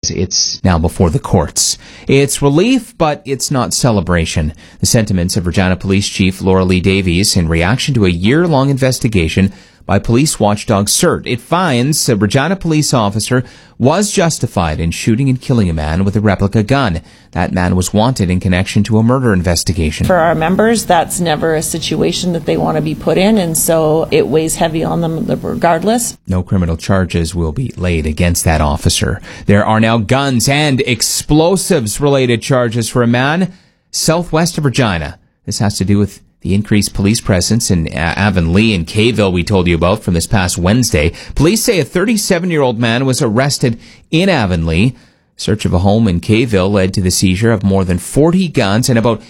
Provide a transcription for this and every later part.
says it's now before the courts. It's relief, but it's not celebration. The sentiments of Regina Police Chief Laura Lee Davies in reaction to a year-long investigation by police watchdog CERT. It finds a Regina police officer was justified in shooting and killing a man with a replica gun. That man was wanted in connection to a murder investigation. For our members, that's never a situation that they want to be put in, and so it weighs heavy on them regardless. No criminal charges will be laid against that officer. There are now guns and explosives-related charges for a man southwest of Regina. This has to do with the increased police presence in Avonlea and Kayville we told you about from this past Wednesday. Police say a 37-year-old man was arrested in Avonlea. Search of a home in Kayville led to the seizure of more than 40 guns and about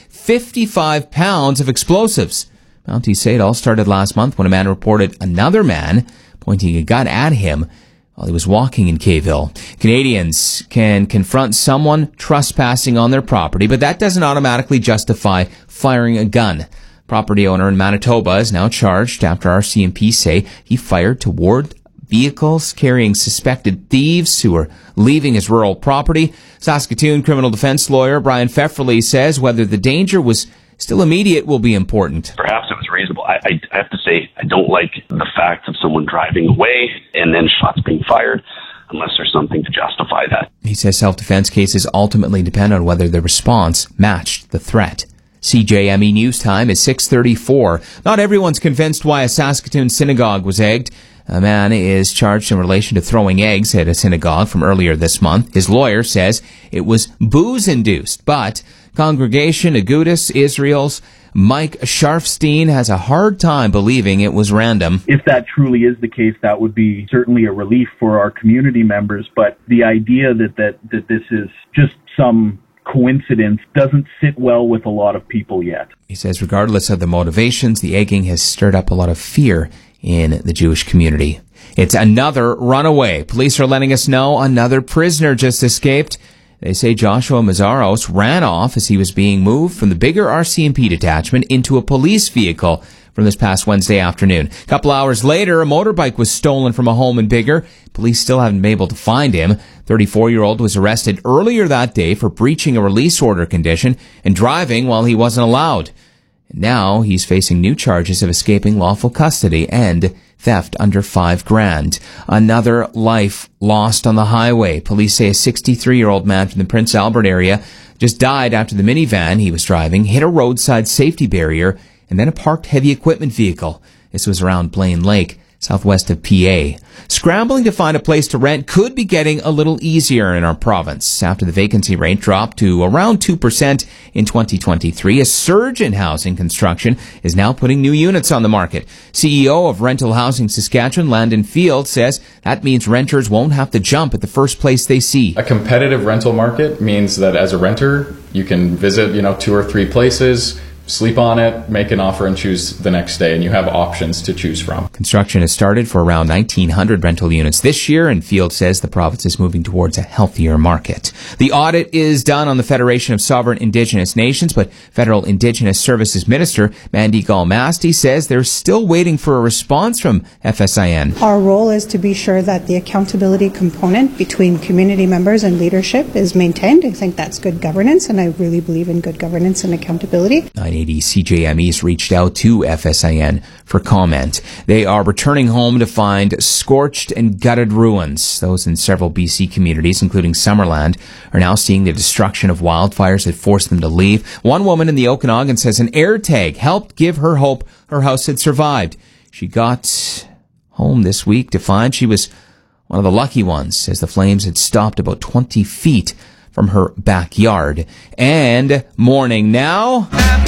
55 pounds of explosives. Mounties say it all started last month when a man reported another man pointing a gun at him while he was walking in Kayville. Canadians can confront someone trespassing on their property, but that doesn't automatically justify firing a gun. Property owner in Manitoba is now charged after RCMP say he fired toward vehicles carrying suspected thieves who were leaving his rural property. Saskatoon criminal defense lawyer Brian Pfefferle says whether the danger was still immediate will be important. Perhaps it was reasonable. I have to say I don't like the fact of someone driving away and then shots being fired unless there's something to justify that. He says self-defense cases ultimately depend on whether the response matched the threat. CJME News Time is 6:34. Not everyone's convinced why a Saskatoon synagogue was egged. A man is charged in relation to throwing eggs at a synagogue from earlier this month. His lawyer says it was booze-induced, but Congregation Agudas Israel's Mike Sharfstein has a hard time believing it was random. If that truly is the case, that would be certainly a relief for our community members, but the idea that this is just some coincidence doesn't sit well with a lot of people yet. He says regardless of the motivations, the egging has stirred up a lot of fear in the Jewish community. It's another runaway. Police are letting us know another prisoner just escaped. They say Joshua Mazzaros ran off as he was being moved from the bigger RCMP detachment into a police vehicle from this past Wednesday afternoon. A couple hours later, a motorbike was stolen from a home in Biggar. Police still haven't been able to find him. 34-year-old was arrested earlier that day for breaching a release order condition and driving while he wasn't allowed. And now he's facing new charges of escaping lawful custody and theft under $5,000. Another life lost on the highway. Police say a 63-year-old man from the Prince Albert area just died after the minivan he was driving hit a roadside safety barrier and then a parked heavy equipment vehicle. This was around Blaine Lake, southwest of PA. Scrambling to find a place to rent could be getting a little easier in our province. After the vacancy rate dropped to around 2% in 2023, a surge in housing construction is now putting new units on the market. CEO of Rental Housing Saskatchewan, Landon Field, says that means renters won't have to jump at the first place they see. A competitive rental market means that as a renter, you can visit, 2 or 3 places, sleep on it, make an offer, and choose the next day, and you have options to choose from. Construction has started for around 1,900 rental units this year, and Field says the province is moving towards a healthier market. The audit is done on the Federation of Sovereign Indigenous Nations, but Federal Indigenous Services Minister Mandy Galmasti says they're still waiting for a response from FSIN. Our role is to be sure that the accountability component between community members and leadership is maintained. I think that's good governance, and I really believe in good governance and accountability. 980 CJME's reached out to FSIN for comment. They are returning home to find scorched and gutted ruins. Those in several BC communities, including Summerland, are now seeing the destruction of wildfires that forced them to leave. One woman in the Okanagan says an air tag helped give her hope her house had survived. She got home this week to find she was one of the lucky ones, as the flames had stopped about 20 feet from her backyard. And morning now.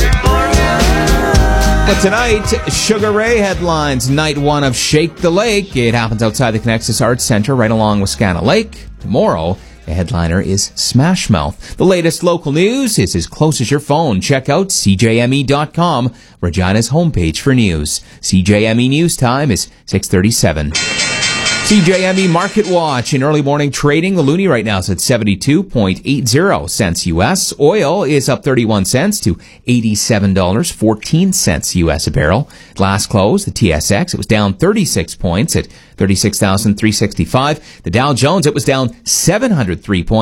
But tonight, Sugar Ray headlines night 1 of Shake the Lake. It happens outside the Connexus Arts Centre right along Wascana Lake. Tomorrow, the headliner is Smash Mouth. The latest local news is as close as your phone. Check out CJME.com, Regina's homepage for news. CJME News Time is 6:37. CJME Market Watch. In early morning trading, the loonie right now is at 72.80 cents U.S. Oil is up 31 cents to $87.14 U.S. a barrel. Last close, the TSX, it was down 36 points at 36,365. The Dow Jones, it was down 703 points.